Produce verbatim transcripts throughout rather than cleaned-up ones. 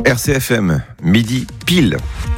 R C F M, midi pile.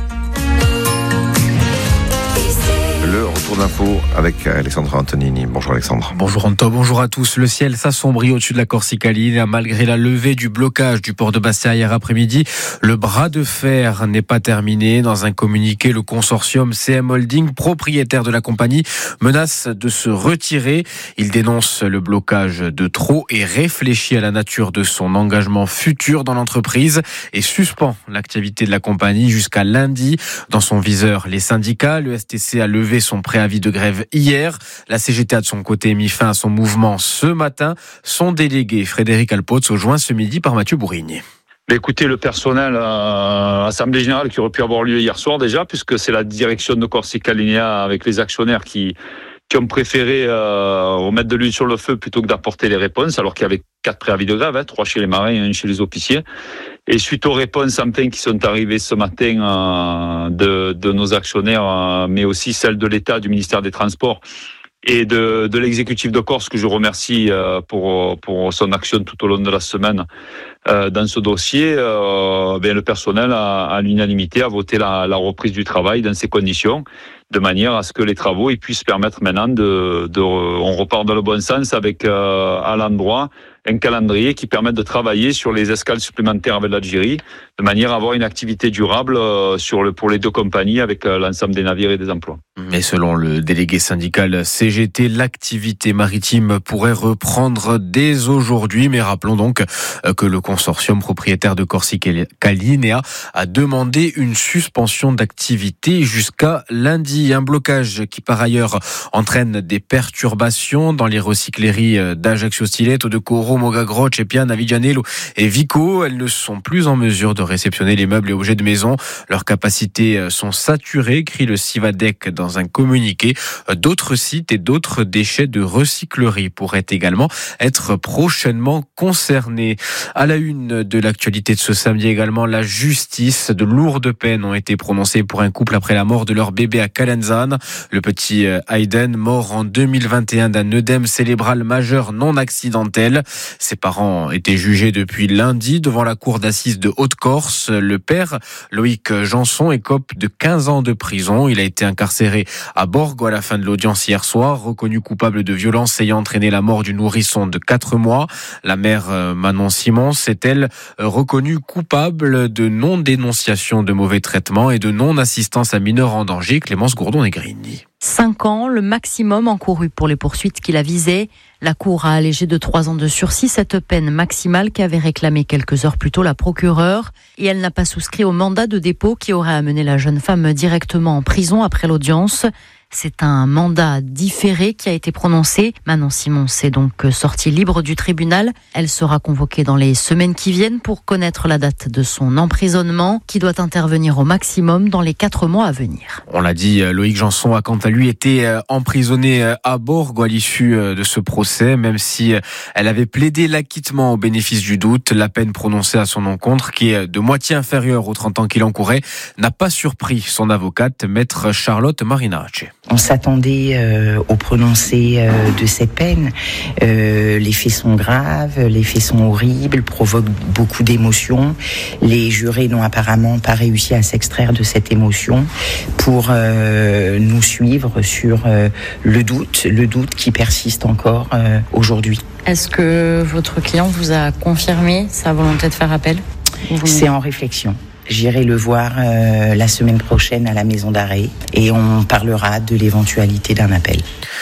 Le retour d'info avec Alexandre Antonini. Bonjour Alexandre. Bonjour Anto, bonjour à tous. Le ciel s'assombrit au-dessus de la Corsica-Linea malgré la levée du blocage du port de Bastia hier après-midi. Le bras de fer n'est pas terminé. Dans un communiqué, le consortium C M Holding, propriétaire de la compagnie, menace de se retirer. Il dénonce le blocage de trop et réfléchit à la nature de son engagement futur dans l'entreprise et suspend l'activité de la compagnie jusqu'à lundi. Dans son viseur, les syndicats, le S T C a levé son préavis de grève hier. La C G T a de son côté mis fin à son mouvement ce matin. Son délégué Frédéric Alpotz rejoint ce midi par Mathieu Bourrigne. Mais écoutez, le personnel, euh, assemblée générale qui aurait pu avoir lieu hier soir déjà, puisque c'est la direction de Corsica-Linea avec les actionnaires qui, qui ont préféré euh, remettre de l'huile sur le feu plutôt que d'apporter les réponses, alors qu'il y avait quatre préavis de grève, hein, trois chez les marins et un chez les officiers. Et suite aux réponses enfin qui sont arrivées ce matin euh, de, de nos actionnaires, euh, mais aussi celles de l'État, du ministère des Transports et de, de l'exécutif de Corse, que je remercie euh, pour, pour son action tout au long de la semaine euh, dans ce dossier, euh, bien, le personnel a, à l'unanimité a voté la, la reprise du travail dans ces conditions, de manière à ce que les travaux ils puissent permettre maintenant de, de on repart dans le bon sens avec euh, à l'endroit un calendrier qui permette de travailler sur les escales supplémentaires avec l'Algérie, de manière à avoir une activité durable euh, sur le, pour les deux compagnies avec euh, l'ensemble des navires et des emplois. Mais selon le délégué syndical C G T, l'activité maritime pourrait reprendre dès aujourd'hui. Mais rappelons donc que le consortium propriétaire de Corsica-Linea a demandé une suspension d'activité jusqu'à lundi. Un blocage qui par ailleurs entraîne des perturbations dans les recycleries d'Ajaccio Stiletto, de Coro, Mogagroch, Epian, Vigianello et Vico. Elles ne sont plus en mesure de réceptionner les meubles et objets de maison. Leurs capacités sont saturées, écrit le Civadec dans un communiqué. D'autres sites et d'autres déchets de recyclerie pourraient également être prochainement concernés. À la une de l'actualité de ce samedi également, la justice. De lourdes peines ont été prononcées pour un couple après la mort de leur bébé à Calenzane. Le petit Hayden, mort en deux mille vingt et un d'un œdème cérébral majeur non accidentel. Ses parents étaient jugés depuis lundi devant la cour d'assises de Haute-Corse. Le père, Loïc Janson, écope de quinze ans de prison. Il a été incarcéré à Borgo à la fin de l'audience hier soir, reconnu coupable de violence ayant entraîné la mort du nourrisson de quatre mois. La mère Manon Simon s'est-elle reconnue coupable de non-dénonciation de mauvais traitements et de non-assistance à mineurs en danger. Clémence Gourdon-Negrini. Cinq ans, le maximum encouru pour les poursuites qu'il a visées. La Cour a allégé de trois ans de sursis cette peine maximale qu'avait réclamée quelques heures plus tôt la procureure. Et elle n'a pas souscrit au mandat de dépôt qui aurait amené la jeune femme directement en prison après l'audience. C'est un mandat différé qui a été prononcé. Manon Simon s'est donc sortie libre du tribunal. Elle sera convoquée dans les semaines qui viennent pour connaître la date de son emprisonnement, qui doit intervenir au maximum dans les quatre mois à venir. On l'a dit, Loïc Janson a quant à lui été emprisonné à Borgo à l'issue de ce procès, même si elle avait plaidé l'acquittement au bénéfice du doute. La peine prononcée à son encontre, qui est de moitié inférieure aux trente ans qu'il encourait, n'a pas surpris son avocate, maître Charlotte Marinacci. On s'attendait euh, au prononcé euh, de cette peine. Euh, les faits sont graves, les faits sont horribles, provoquent beaucoup d'émotions. Les jurés n'ont apparemment pas réussi à s'extraire de cette émotion pour euh, nous suivre sur euh, le doute, le doute qui persiste encore euh, aujourd'hui. Est-ce que votre client vous a confirmé sa volonté de faire appel ? C'est en réflexion. J'irai le voir euh, la semaine prochaine à la maison d'arrêt et on parlera de l'éventualité d'un appel.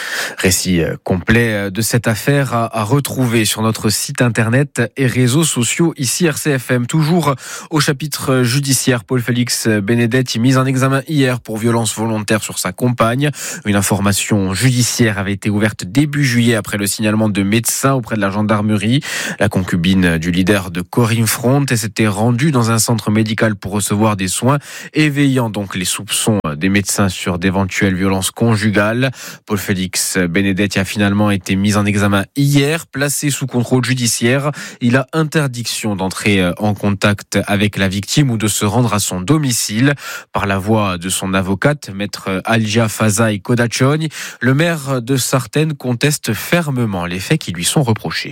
Récit complet de cette affaire à, à retrouver sur notre site internet et réseaux sociaux ici R C F M. Toujours au chapitre judiciaire, Paul-Félix Benedetti mis en examen hier pour violence volontaire sur sa compagne. Une information judiciaire avait été ouverte début juillet après le signalement de médecins auprès de la gendarmerie. La concubine du leader de Corinne Front s'était rendue dans un centre médical pour recevoir des soins, éveillant donc les soupçons des médecins sur d'éventuelles violences conjugales. Paul-Félix Benedetti a finalement été mis en examen hier, placé sous contrôle judiciaire. Il a interdiction d'entrer en contact avec la victime ou de se rendre à son domicile. Par la voix de son avocate, maître Algia Fazaï Kodachoni, le maire de Sartène conteste fermement les faits qui lui sont reprochés.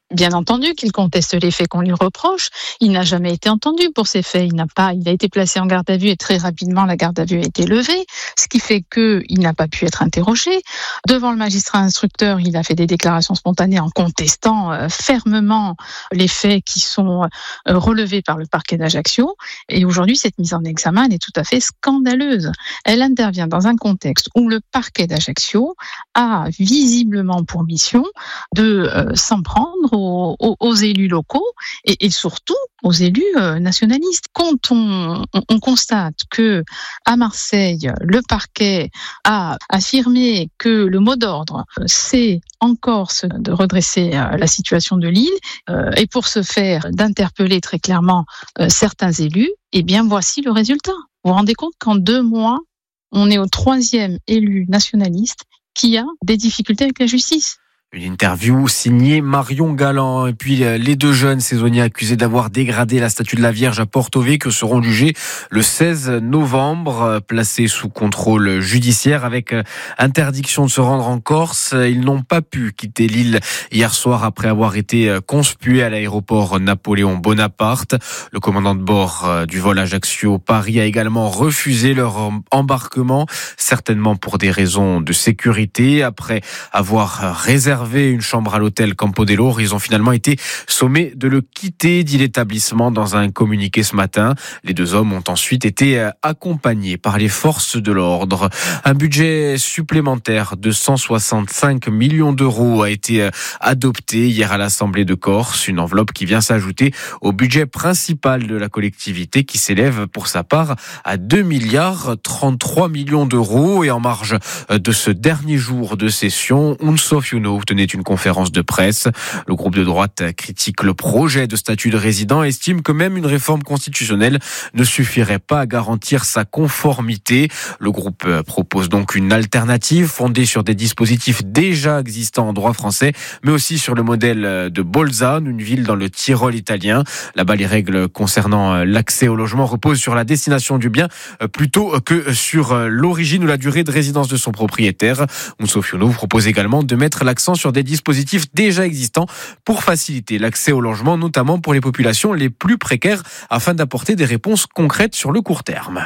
Bien entendu qu'il conteste les faits qu'on lui reproche. Il n'a jamais été entendu pour ces faits. Il n'a pas, il a été placé en garde à vue et très rapidement la garde à vue a été levée, ce qui fait que il n'a pas pu être interrogé. Devant le magistrat instructeur, il a fait des déclarations spontanées en contestant euh, fermement les faits qui sont euh, relevés par le parquet d'Ajaccio. Et aujourd'hui, cette mise en examen, elle est tout à fait scandaleuse. Elle intervient dans un contexte où le parquet d'Ajaccio a visiblement pour mission de euh, s'en prendre Aux, aux, aux élus locaux et, et surtout aux élus euh, nationalistes. Quand on, on, on constate que à Marseille, le parquet a affirmé que le mot d'ordre, c'est en Corse de redresser euh, la situation de l'île euh, et pour ce faire d'interpeller très clairement euh, certains élus, eh bien voici le résultat. Vous vous rendez compte qu'en deux mois, on est au troisième élu nationaliste qui a des difficultés avec la justice. Une interview signée Marion Galland. Et puis les deux jeunes saisonniers accusés d'avoir dégradé la statue de la Vierge à Porto-Vecchio seront jugés le seize novembre, placés sous contrôle judiciaire avec interdiction de se rendre en Corse. Ils n'ont pas pu quitter l'île hier soir après avoir été conspués à l'aéroport Napoléon Bonaparte. Le commandant de bord du vol Ajaccio-Paris a également refusé leur embarquement, certainement pour des raisons de sécurité. Après avoir réservé une chambre à l'hôtel Campodello, ils ont finalement été sommés de le quitter, dit l'établissement dans un communiqué ce matin. Les deux hommes ont ensuite été accompagnés par les forces de l'ordre. Un budget supplémentaire de cent soixante-cinq millions d'euros a été adopté hier à l'Assemblée de Corse, une enveloppe qui vient s'ajouter au budget principal de la collectivité qui s'élève pour sa part à deux milliards trente-trois millions d'euros. Et en marge de ce dernier jour de session, Unso Fiuno tenait une conférence de presse. Le groupe de droite critique le projet de statut de résident et estime que même une réforme constitutionnelle ne suffirait pas à garantir sa conformité. Le groupe propose donc une alternative fondée sur des dispositifs déjà existants en droit français, mais aussi sur le modèle de Bolzano, une ville dans le Tyrol italien. Là-bas, les règles concernant l'accès au logement reposent sur la destination du bien plutôt que sur l'origine ou la durée de résidence de son propriétaire. Unso Fiuno vous propose également de mettre l'accent sur des dispositifs déjà existants pour faciliter l'accès au logement, notamment pour les populations les plus précaires, afin d'apporter des réponses concrètes sur le court terme.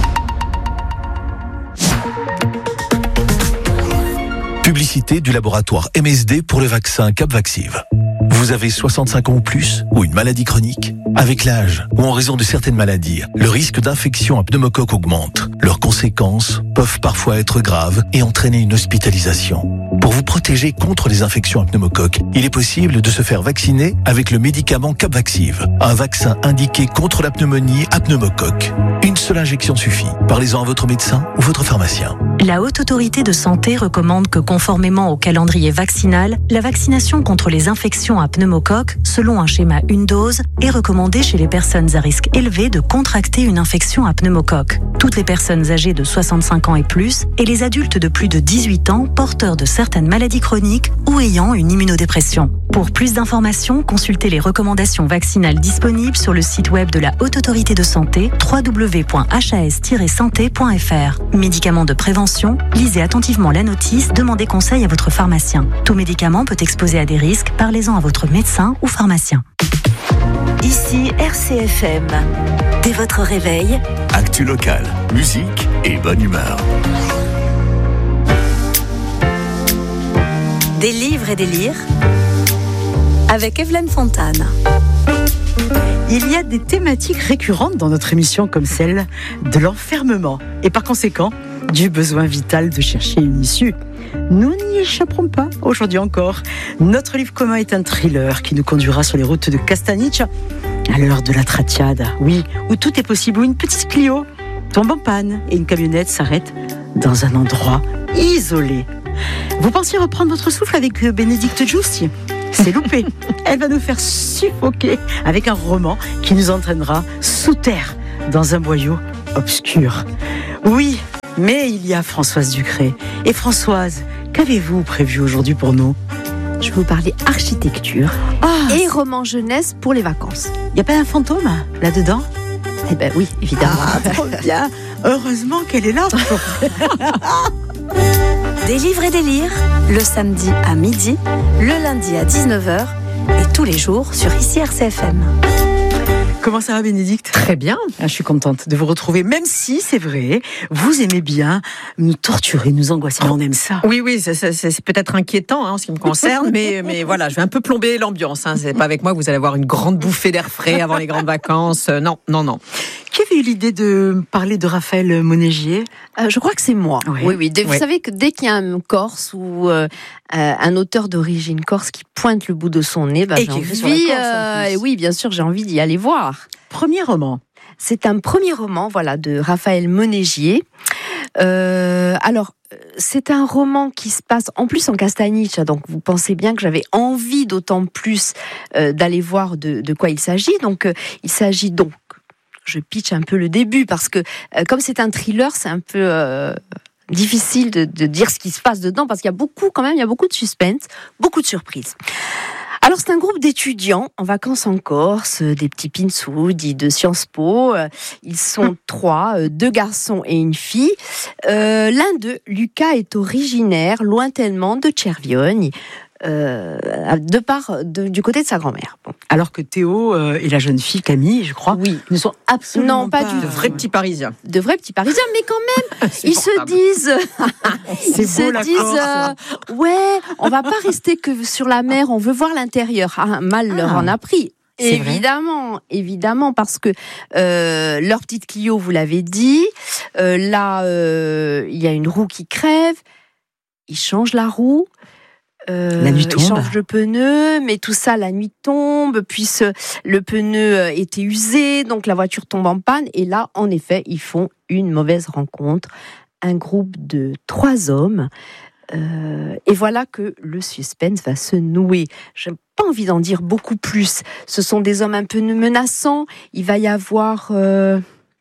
Publicité du laboratoire M S D pour le vaccin Capvaxive. Vous avez soixante-cinq ans ou plus ou une maladie chronique? Avec l'âge ou en raison de certaines maladies, le risque d'infection à pneumocoque augmente. Leurs conséquences peuvent parfois être graves et entraîner une hospitalisation. Pour vous protéger contre les infections à pneumocoque, il est possible de se faire vacciner avec le médicament Capvaxive, un vaccin indiqué contre la pneumonie à pneumocoque. Une seule injection suffit. Parlez-en à votre médecin ou votre pharmacien. La Haute Autorité de Santé recommande que, conformément au calendrier vaccinal, la vaccination contre les infections à pneumocoque, selon un schéma une dose, est recommandée chez les personnes à risque élevé de contracter une infection à pneumocoque. Toutes les personnes âgées de soixante-cinq ans et plus et les adultes de plus de dix-huit ans porteurs de certaines maladies chroniques ou ayant une immunodépression. Pour plus d'informations, consultez les recommandations vaccinales disponibles sur le site web de la Haute Autorité de Santé w w w point h a s tiret santé point f r. Médicaments de prévention, lisez attentivement la notice, demandez conseil à votre pharmacien. Tout médicament peut exposer à des risques, parlez-en à votre médecin ou pharmacien. Ici R C F M. Dès votre réveil, Actu locale, musique et bonne humeur. des livres et des lyres avec Evelyne Fontane. Il y a des thématiques récurrentes dans notre émission comme celle de l'enfermement et par conséquent du besoin vital de chercher une issue. Nous n'y échapperons pas aujourd'hui encore. Notre livre commun est un thriller qui nous conduira sur les routes de Castaniche à l'heure de la tratiade. Oui, où tout est possible, où une petite Clio tombe en panne et une camionnette s'arrête dans un endroit isolé. Vous pensiez reprendre votre souffle avec Bénédicte Giusti ? C'est loupé. Elle va nous faire suffoquer avec un roman qui nous entraînera sous terre dans un boyau obscur. Oui, mais il y a Françoise Ducré. Et Françoise, qu'avez-vous prévu aujourd'hui pour nous ? Je vais vous parler architecture ah, et roman jeunesse pour les vacances. Il n'y a pas un fantôme là-dedans ? Eh ben oui, évidemment. Ah, trop bien. Heureusement qu'elle est là. Des livres et des lyres, le samedi à midi, le lundi à dix-neuf heures Et tous les jours sur I C R C F M. Comment ça va, Bénédicte ? Très bien. Ah, je suis contente de vous retrouver, même si, c'est vrai, vous aimez bien nous torturer, nous angoisser, mais on aime ça. Oui, oui, c'est, c'est, c'est peut-être inquiétant hein, en ce qui me concerne, mais, mais voilà, je vais un peu plomber l'ambiance. Hein. C'est pas avec moi que vous allez avoir une grande bouffée d'air frais avant les grandes vacances. Euh, non, non, non. Qui avait eu l'idée de parler de Raphaël Monégier ? Euh, je crois que c'est moi. Ouais. Oui, oui. De, Ouais. Vous savez que dès qu'il y a un Corse ou euh, euh, un auteur d'origine corse qui pointe le bout de son nez, bah, Et j'ai qui envie, écrit sur la Corse, en euh, plus. et oui, bien sûr, j'ai envie d'y aller voir. Premier roman. C'est un premier roman, voilà, de Raphaël Monégier. Euh, alors, c'est un roman qui se passe en plus en Castagnice, donc vous pensez bien que j'avais envie d'autant plus euh, d'aller voir de, de quoi il s'agit. Donc, euh, il s'agit donc, je pitch un peu le début parce que euh, comme c'est un thriller, c'est un peu euh, difficile de, de dire ce qui se passe dedans parce qu'il y a beaucoup, quand même, il y a beaucoup de suspense, beaucoup de surprises. Alors, c'est un groupe d'étudiants en vacances en Corse, des petits pinsous, dits de Sciences Po. Ils sont trois, deux garçons et une fille. Euh, l'un d'eux, Lucas, est originaire lointainement de Cervione, euh, de part de, du côté de sa grand-mère. Bon. Alors que Théo euh, et la jeune fille Camille, je crois, oui. ne sont absolument non, pas, pas du De vrais petits Parisiens. De vrais petits Parisiens, mais quand même, ils se disent, c'est ils beau, se la disent, Corse. euh, ouais, on va pas rester que sur la mer, on veut voir l'intérieur. Ah, mal leur Ah. en a pris. C'est Évidemment, vrai. évidemment, parce que euh, leur petite Clio, vous l'avez dit, euh, là, euh, il y a une roue qui crève, ils changent la roue. Euh, La nuit tombe. Ils changent de pneu, mais tout ça, la nuit tombe, puis ce, le pneu était usé, donc la voiture tombe en panne. Et là, en effet, ils font une mauvaise rencontre. Un groupe de trois hommes. Euh, et voilà que le suspense va se nouer. Je n'ai pas envie d'en dire beaucoup plus. Ce sont des hommes un peu menaçants. Il va y avoir... Euh,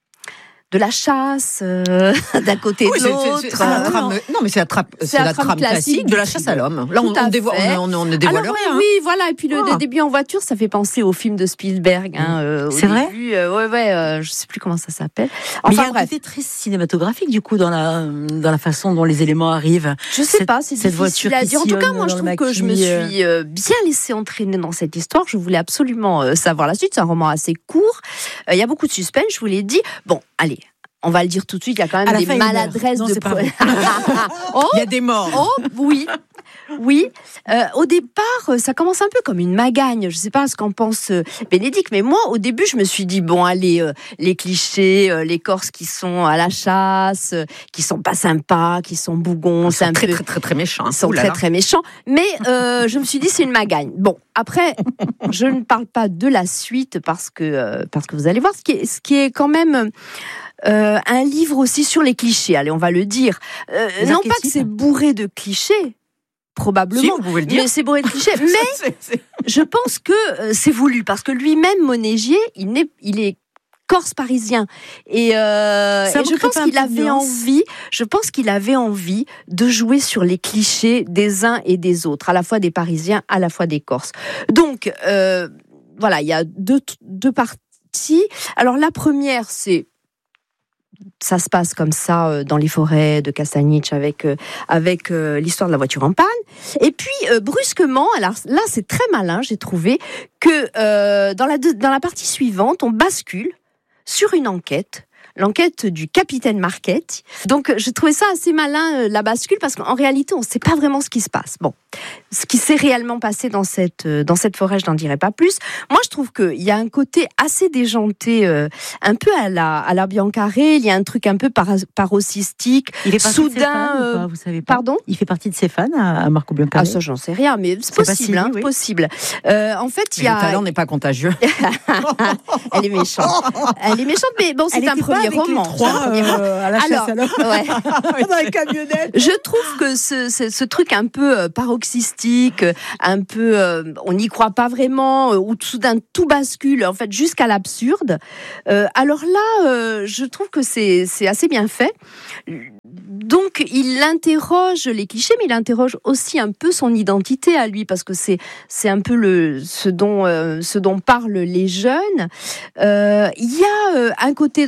de la chasse euh, d'un côté Oui, de c'est, l'autre. c'est, c'est la trame, non, mais c'est la, trappe, c'est C'est la la trame trame classique, classique de la du chasse à thriller. l'homme. Là, on, Tout à on, dévoile, fait. on, on ne dévoile Alors, rien. oui, voilà. Et puis le, Ah. le début en voiture, ça fait penser au film de Spielberg. Hein, euh, au C'est vrai début, euh, ouais, ouais. Euh, je sais plus comment ça s'appelle. Mais il y a Enfin un bref, côté très cinématographique du coup dans la dans la façon dont les éléments arrivent. je sais cette- pas. C'est cette difficile voiture à qui dire. En tout cas, sillonne moi, je dans le trouve que je me maquis, euh. suis euh, bien laissée entraîner dans cette histoire. Je voulais absolument euh, savoir la suite. C'est un roman assez court. Euh, Il y a beaucoup de suspense. Je vous l'ai dit. Bon, allez. On va le dire tout de suite, il y a quand À même la des fin, il meurt. maladresses Non, de c'est pas pro- vrai. oh, Il y a des morts. Oh oui, oui. Euh, au départ, ça commence un peu comme une magagne. Je ne sais pas ce qu'en pense euh, Bénédicte, mais moi, au début, je me suis dit bon, allez, euh, les clichés, euh, les Corses qui sont à la chasse, euh, qui sont pas sympas, qui sont bougons, Ils c'est sont un très, peu. très, très, très méchants. Ils sont Ouh là très là. très méchants, mais euh, je me suis dit c'est une magagne. Bon, après, je ne parle pas de la suite parce que euh, parce que vous allez voir ce qui est ce qui est quand même. Euh, un livre aussi sur les clichés, allez, on va le dire. Euh, Les non pas que archétypes. c'est bourré de clichés, probablement, Si, vous pouvez le dire. mais c'est bourré de clichés. Mais C'est- c'est- je pense que euh, c'est voulu, parce que lui-même, Monégier, il, n'est, il est corse parisien. Et, euh, Ça et je manquerait pense pas un qu'il peu de avait nuance. envie, je pense qu'il avait envie de jouer sur les clichés des uns et des autres, à la fois des Parisiens, à la fois des Corses. Donc, euh, voilà, il y a deux, deux parties. Alors, la première, c'est ça se passe comme ça euh, dans les forêts de Castagnice avec euh, avec euh, l'histoire de la voiture en panne. Et puis euh, brusquement, alors là c'est très malin, j'ai trouvé que euh, dans la de- dans la partie suivante, on bascule sur une enquête. L'enquête du capitaine Marquette. Donc, je trouvais ça assez malin, euh, la bascule, parce qu'en réalité, on ne sait pas vraiment ce qui se passe. Bon, ce qui s'est réellement passé dans cette, euh, dans cette forêt, je n'en dirai pas plus. Moi, je trouve qu'il y a un côté assez déjanté, euh, un peu à la, à la Biancaré. Il y a un truc un peu para- paroxystique. Il est parti de ses Soudain, fans ou euh, pas, vous savez pas. Pardon ? Il fait partie de ses fans à, à Marco Biancaré. Ah, ça, j'en sais rien, mais c'est C'est possible, pas hein, si, oui. possible. Euh, en fait, il y Le a... talent n'est pas contagieux. Elle est méchante. Elle est méchante, mais bon, c'est Elle un était pas premier avec les roman. trois, C'est un premier roman. euh, à la chasse Alors, à l'homme. ouais. Dans les camionnettes. Je trouve que ce, ce, ce truc un peu euh, paroxystique, euh, un peu, euh, on n'y croit pas vraiment, euh, où soudain tout bascule, en fait, jusqu'à l'absurde. Euh, alors là, euh, je trouve que c'est, c'est assez bien fait. Donc, il interroge les clichés, mais il interroge aussi un peu son identité à lui, parce que c'est, c'est un peu le, ce, dont, euh, ce dont parlent les jeunes. Euh, Il y a euh, un côté, donc je disais,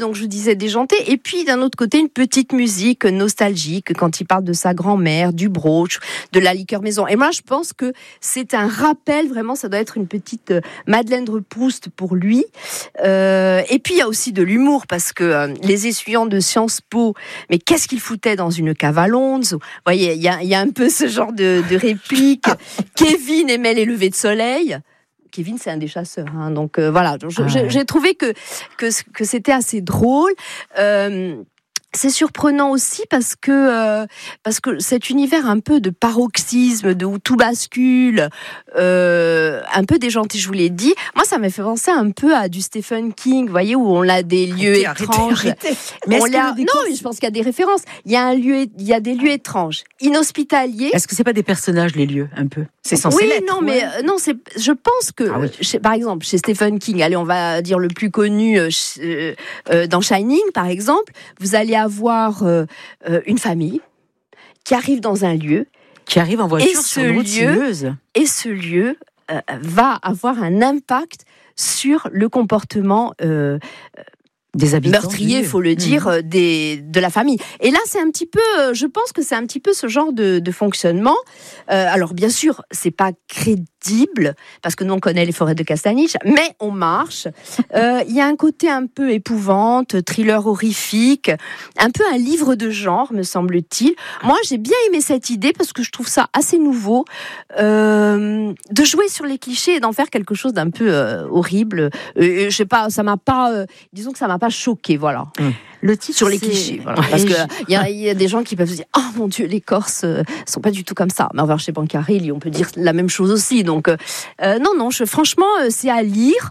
disais, déjanté. Et puis, d'un autre côté, une petite musique nostalgique quand il parle de sa grand-mère, du brooch, de la liqueur maison. Et moi, je pense que c'est un rappel, vraiment, ça doit être une petite Madeleine de Proust pour lui. Euh, et puis, il y a aussi de l'humour, parce que euh, les essuyants de Sciences Po, mais qu'est-ce qu'ils foutaient dans une cave à Londres? Vous voyez, il y a, y a un peu ce genre de, de réplique. Kevin aimait les levées de soleil. Kevin, c'est un des chasseurs, hein, donc euh, voilà. Je, ah ouais. J'ai trouvé que, que, que c'était assez drôle. Euh, C'est surprenant aussi parce que euh, parce que cet univers un peu de paroxysme, de où tout bascule, euh, un peu déjanté, je vous l'ai dit. Moi, ça m'a fait penser un peu à du Stephen King, vous voyez, où on a des lieux arrêtez, étranges. Arrêtez, arrêtez. Mais on l'a... Non, mais je pense qu'il y a des références. Il y a un lieu, il y a des lieux étranges, inhospitaliers. Est-ce que c'est pas des personnages, les lieux, un peu? C'est censé oui, l'être. Oui, non, ouais. mais euh, non, c'est. Je pense que, ah oui. chez, par exemple, chez Stephen King, allez, on va dire le plus connu euh, euh, dans Shining, par exemple, vous allez avoir euh, euh, une famille qui arrive dans un lieu, qui arrive en voiture et sur une route sinueuse. Et ce lieu euh, va avoir un impact sur le comportement euh, des habitants meurtriers, il faut le dire, mmh. des, de la famille. Et là, c'est un petit peu, je pense que c'est un petit peu ce genre de, de fonctionnement. Euh, alors, bien sûr, c'est pas crédible, parce que nous, on connaît les forêts de Castaniche, mais on marche. Euh, il y a un côté un peu épouvante, thriller horrifique, un peu un livre de genre, me semble-t-il. Moi, j'ai bien aimé cette idée, parce que je trouve ça assez nouveau, euh, de jouer sur les clichés et d'en faire quelque chose d'un peu euh, horrible. Euh, je sais pas, ça m'a pas, euh, disons que ça m'a pas choqué, voilà. Mmh. Le titre, sur les c'est... clichés, voilà. Parce que il y, y a des gens qui peuvent se dire, oh mon Dieu, les Corses euh, sont pas du tout comme ça. Mais enfin, chez Bancarelli, on peut dire la même chose aussi. Donc, euh, non, non, je, franchement, euh, c'est à lire.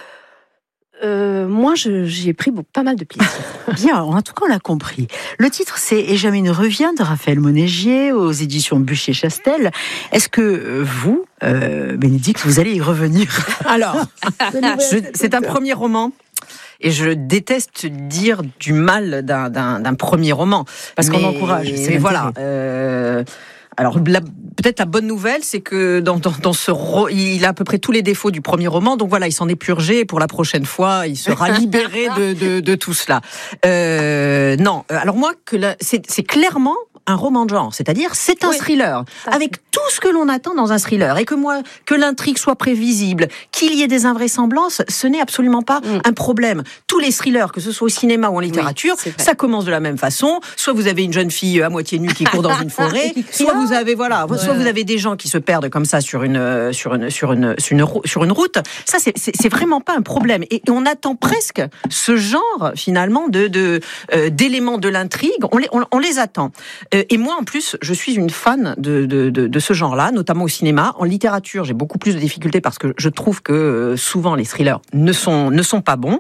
Euh, moi, je, j'ai pris beaucoup, pas mal de plaisir. Bien, en tout cas, on l'a compris. Le titre, c'est Et jamais ne revient de Raphaël Monégier aux éditions Buchet-Chastel. Est-ce que vous, euh, Bénédicte, vous allez y revenir? Alors, je, c'est un premier roman. Et je déteste dire du mal d'un, d'un, d'un premier roman. Parce mais, qu'on encourage. Mais voilà. Euh, alors, la, peut-être la bonne nouvelle, c'est que dans, dans, dans ce ro- il a à peu près tous les défauts du premier roman. Donc voilà, il s'en est purgé. Et pour la prochaine fois, il sera libéré de, de, de tout cela. Euh, non. Alors moi, que la, c'est, c'est clairement un roman de genre, c'est-à-dire c'est un oui, thriller avec tout ce que l'on attend dans un thriller et que moi que l'intrigue soit prévisible, qu'il y ait des invraisemblances, ce n'est absolument pas mm. un problème. Tous les thrillers, que ce soit au cinéma ou en littérature, oui, ça commence de la même façon. Soit vous avez une jeune fille à moitié nue qui court dans une forêt, soit vous avez voilà, ouais. soit vous avez des gens qui se perdent comme ça sur une sur une sur une sur une, sur une route. Ça c'est, c'est c'est vraiment pas un problème et, et on attend presque ce genre finalement de de euh, d'éléments de l'intrigue. On les on, on les attend. Euh, Et moi, en plus, je suis une fan de, de, de, de ce genre-là, notamment au cinéma. En littérature, j'ai beaucoup plus de difficultés parce que je trouve que euh, souvent les thrillers ne sont, ne sont pas bons.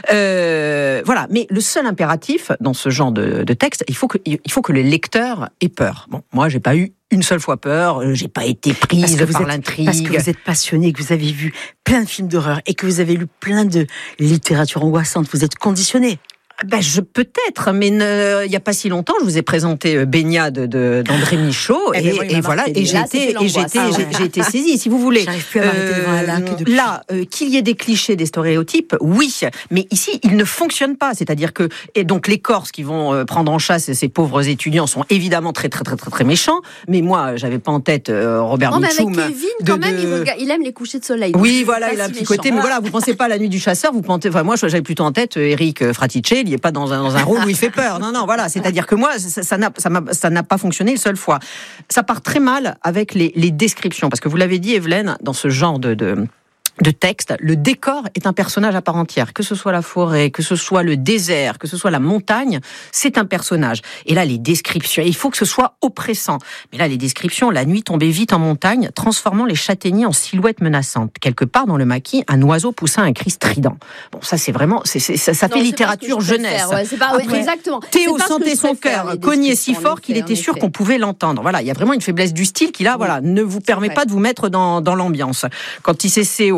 Euh, voilà. Mais le seul impératif dans ce genre de, de texte, il faut que, il faut que le lecteur ait peur. Bon, moi, j'ai pas eu une seule fois peur, j'ai pas été prise par êtes, l'intrigue. Parce que vous êtes passionné, que vous avez vu plein de films d'horreur et que vous avez lu plein de littérature angoissante, vous êtes conditionné. Ben, je peut-être, mais ne, il y a pas si longtemps, je vous ai présenté Baignade de, d'André Michaud et, et, et voilà, et j'ai été, et j'ai été, j'ai, j'ai été saisie, si vous voulez. J'arrive plus à m'arrêter devant un lac depuis. Là, euh, qu'il y ait des clichés, des stéréotypes, oui, mais ici, ils ne fonctionnent pas. C'est-à-dire que, et donc les Corses qui vont euh, prendre en chasse ces pauvres étudiants sont évidemment très, très, très, très, très méchants. Mais moi, j'avais pas en tête euh, Robert non, Mitchum. Mais avec Kevin, de, quand même, de... il, regarde, il aime les couchers de soleil. Oui, voilà, il a un petit méchant. Côté, mais voilà, vous pensez pas à La Nuit du Chasseur, vous pensez, enfin, moi, j'avais plutôt en tête Eric Fraticelli, il est pas dans un, dans un rôle où il fait peur. Non, non, voilà. C'est-à-dire que moi, ça, ça, n'a, ça, m'a, ça n'a pas fonctionné une seule fois. Ça part très mal avec les, les descriptions. Parce que vous l'avez dit, Evelyne, dans ce genre de... de de texte, le décor est un personnage à part entière. Que ce soit la forêt, que ce soit le désert, que ce soit la montagne, c'est un personnage. Et là, les descriptions, il faut que ce soit oppressant. Mais là, les descriptions, la nuit tombait vite en montagne, transformant les châtaigniers en silhouettes menaçantes. Quelque part dans le maquis, un oiseau poussa un cri strident. Bon, ça, c'est vraiment, c'est, c'est, ça, ça non, fait littérature jeunesse. Ouais, c'est pas, Après, ouais, exactement. Théo sentait son cœur cogner si fort qu'il était sûr qu'on pouvait l'entendre. Voilà, il y a vraiment une faiblesse du style qui, là, oui, voilà, ne vous permet pas de vous mettre dans, dans l'ambiance. Quand il s'essaie au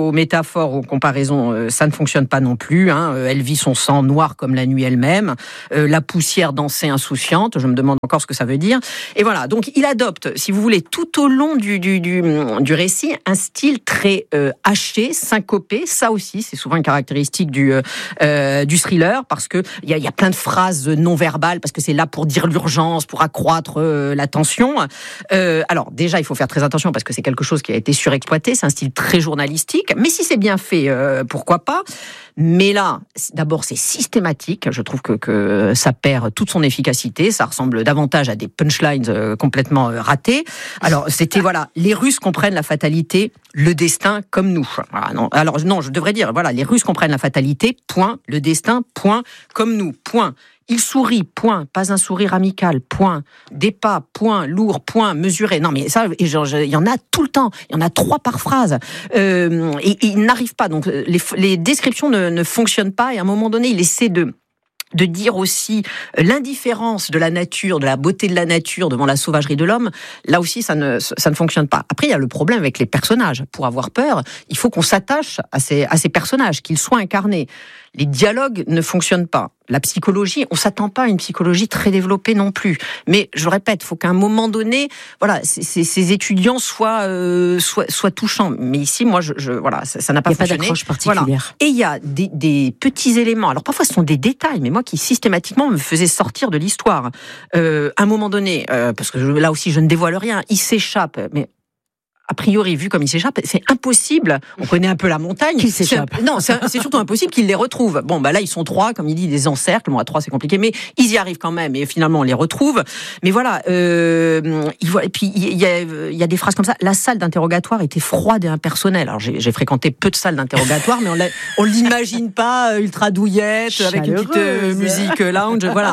aux métaphores, aux comparaisons, euh, ça ne fonctionne pas non plus. Hein. Euh, elle vit son sang noir comme la nuit elle-même. Euh, la poussière dansait insouciante. Je me demande encore ce que ça veut dire. Et voilà. Donc, il adopte, si vous voulez, tout au long du du du, du récit, un style très euh, haché, syncopé. Ça aussi, c'est souvent une caractéristique du euh, du thriller, parce que il y a, y a plein de phrases non verbales, parce que c'est là pour dire l'urgence, pour accroître euh, la tension. Euh, alors déjà, il faut faire très attention parce que c'est quelque chose qui a été surexploité. C'est un style très journalistique, mais si c'est bien fait, euh, pourquoi pas. Mais là, d'abord, c'est systématique. Je trouve que, que ça perd toute son efficacité. Ça ressemble davantage à des punchlines euh, complètement euh, ratées. Alors, c'était, voilà, les Russes comprennent la fatalité, le destin comme nous. Voilà, non, alors, non, je devrais dire, voilà, les Russes comprennent la fatalité, point, le destin, point, comme nous, point. Il sourit, point, pas un sourire amical, point. Des pas, point, lourd, point, mesuré. Non, mais ça, il y en a tout le temps. Il y en a trois par phrase. Euh, et, et il n'arrive pas. Donc, les, les descriptions ne, ne fonctionnent pas. Et à un moment donné, il essaie de... de dire aussi l'indifférence de la nature, de la beauté de la nature devant la sauvagerie de l'homme. Là aussi, ça ne, ça ne fonctionne pas. Après, il y a le problème avec les personnages. Pour avoir peur, il faut qu'on s'attache à ces, à ces personnages, qu'ils soient incarnés. Les dialogues ne fonctionnent pas. La psychologie, on s'attend pas à une psychologie très développée non plus. Mais je répète, il faut qu'à un moment donné, voilà, ces, ces étudiants soient, euh, soient, soient touchants. Mais ici, moi, je, je voilà, ça, ça n'a pas fonctionné. Il n'y a pas d'accroche particulière. Voilà. Et il y a des, des petits éléments. Alors parfois, ce sont des détails, mais moi qui systématiquement me faisaient sortir de l'histoire. Euh, à un moment donné, euh, parce que je, là aussi, je ne dévoile rien. Il s'échappe, mais a priori, vu comme il s'échappe, c'est impossible. On connaît un peu la montagne. Qu'il s'échappe. C'est, non, c'est, c'est surtout impossible qu'il les retrouve. Bon, bah là, ils sont trois, comme il dit, des encercles. Bon, à trois, c'est compliqué, mais ils y arrivent quand même. Et finalement, on les retrouve. Mais voilà, euh, il voit, et puis, il y a, il y a des phrases comme ça. La salle d'interrogatoire était froide et impersonnelle. Alors, j'ai, j'ai fréquenté peu de salles d'interrogatoire, mais on, l'a, on l'imagine pas ultra douillette, chaleureuse, avec une petite euh, musique lounge. Voilà.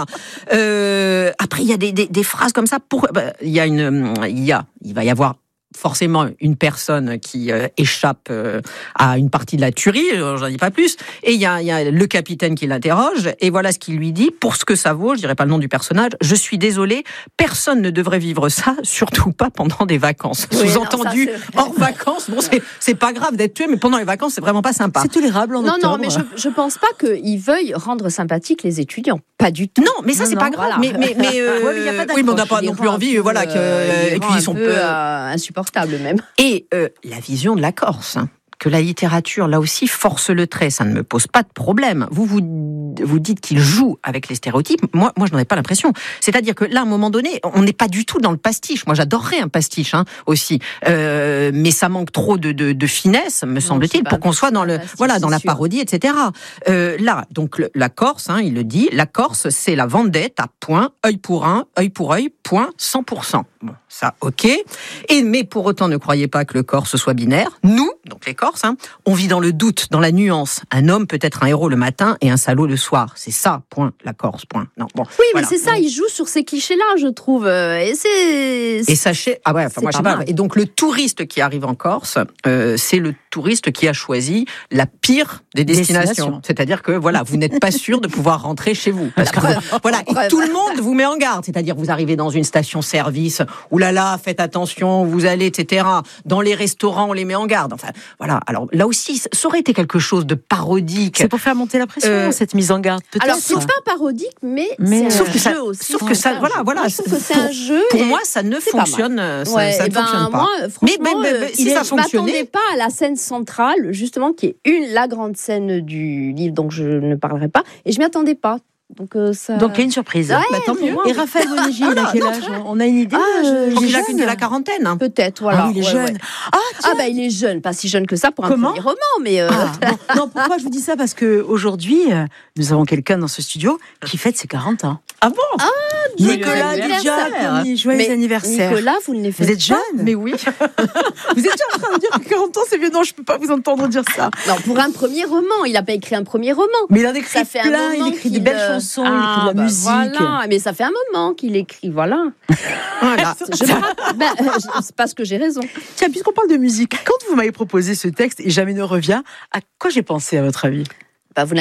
Euh, après, il y a des, des, des phrases comme ça. Pour, bah, il y a une, il y a, il va y avoir forcément une personne qui euh, échappe euh, à une partie de la tuerie, j'en dis pas plus, et il y a, y a le capitaine qui l'interroge, et voilà ce qu'il lui dit, pour ce que ça vaut, je dirais pas le nom du personnage, je suis désolé, personne ne devrait vivre ça, surtout pas pendant des vacances. Oui, Sous-entendu, non, hors vacances, bon, c'est, c'est pas grave d'être tué, mais pendant les vacances, c'est vraiment pas sympa. C'est tolérable en non, octobre. Non, mais je, je pense pas qu'ils veuillent rendre sympathiques les étudiants. Pas du tout. Non, mais ça, non, c'est non, pas grave. Voilà. Mais, mais, mais, euh, ouais, mais, y a pas oui, mais on n'a pas non plus envie, voilà, que, euh, et puis ils sont peu euh, insupportables même. Et euh, la vision de la Corse, hein, que la littérature, là aussi, force le trait, ça ne me pose pas de problème. Vous vous, vous dites qu'il joue avec les stéréotypes, moi, moi je n'en ai pas l'impression. C'est-à-dire que là, à un moment donné, on n'est pas du tout dans le pastiche. Moi, j'adorerais un pastiche hein, aussi, euh, mais ça manque trop de, de, de finesse, me non, semble-t-il, pour qu'on soit dans le, pastiche, voilà, dans la sûr. parodie, et cetera. Euh, là, donc le, la Corse, hein, il le dit, la Corse, c'est la vendetta, point, œil pour un, œil pour œil, point, cent pour cent. Bon, ça, ok. Et mais pour autant, ne croyez pas que le Corse soit binaire. Nous, donc les Corses, hein, on vit dans le doute, dans la nuance. Un homme peut être un héros le matin et un salaud le soir. C'est ça, point. La Corse, point. Non, bon. Oui, voilà. mais c'est ça. Il joue sur ces clichés-là, je trouve. Et c'est. Et sachez, ah ouais, enfin, moi je sais pas. Et donc le touriste qui arrive en Corse, euh, c'est le touriste qui a choisi la pire des destinations. Destination. C'est-à-dire que voilà, vous n'êtes pas sûr de pouvoir rentrer chez vous. Parce que, voilà, et tout le monde vous met en garde. C'est-à-dire vous arrivez dans une station-service. Ouh là là, faites attention, vous allez, et cetera. Dans les restaurants, on les met en garde. Enfin, voilà. Alors là aussi, ça aurait été quelque chose de parodique. C'est pour faire monter la pression, euh, cette mise en garde. Peut-être. Alors c'est pas parodique, mais, mais c'est sauf un que ça, jeu aussi. Sauf que ça, voilà, voilà. Sauf que c'est un jeu. Pour moi, ça ne fonctionne. Ça, ouais, ça ne ben, fonctionne pas. Moi, franchement, mais, mais, mais, mais si ça fonctionnait, je m'attendais pas à la scène centrale, justement, qui est une la grande scène du livre, donc je ne parlerai pas. Et je m'y attendais pas. Donc, euh, ça... Donc il y a une surprise. Ouais, bah, tant mieux. Et Raphaël Bonégy, il a quel âge? On a une idée? Ah, je crois qu'il a qu'une de la quarantaine. Hein. Peut-être, voilà. Ah, oui, il est ouais, jeune. Ouais. Ah, ah, bah il est jeune, pas si jeune que ça pour un Comment premier roman, mais. Euh... Ah, non, non, pourquoi je vous dis ça? Parce qu'aujourd'hui, nous avons quelqu'un dans ce studio qui fête ses quarante ans. Ah bon? Ah, Nicolas Déjà, joyeux mais anniversaire. Nicolas, vous ne les faites Vous êtes jeune? Mais oui. Vous êtes en train de dire que quarante ans, c'est vieux. Non, je ne peux pas vous entendre dire ça. Non, pour un premier roman. Il n'a pas écrit un premier roman. Mais il en écrit ça fait plein. Il écrit de belles chansons, ah, il écrit de la bah musique. Voilà, mais ça fait un moment qu'il écrit, voilà. Voilà. Je me rappelle, ben, c'est parce que j'ai raison. Tiens, puisqu'on parle de musique, quand vous m'avez proposé ce texte, et jamais ne revient, à quoi j'ai pensé à votre avis? Bah, vous n'avez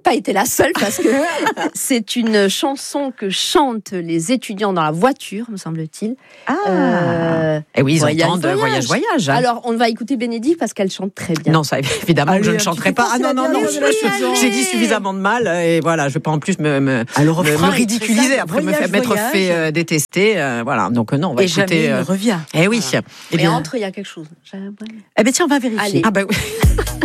pas été la seule parce que c'est une chanson que chantent les étudiants dans la voiture, me semble-t-il. Ah. Euh, et oui, ils voyage, entendent voyage, voyage. voyage hein. Alors, on va écouter Bénédicte parce qu'elle chante très bien. Non, ça évidemment allez, que je ne chanterai pas. Ah non, non, non, j'ai dit suffisamment de mal et voilà, je vais pas en plus me, me, Alors, me, me ridiculiser après voyage, me m'être voyage. fait euh, détester. Euh, voilà, donc non, on va et écouter. Et jamais euh... il revient. Eh oui. Voilà. Et bien, entre, il y a quelque chose. Eh bien, tiens, on va vérifier. Allez. Ah bah oui.